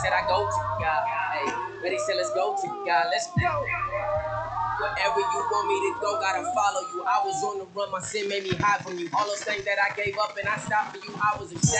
said I go to God. Hey, Betty said let's go to God. Let's go. Wherever you want me to go, gotta follow you. I was on the run, my sin made me hide from you. All those things that I gave up and I stopped for you, I was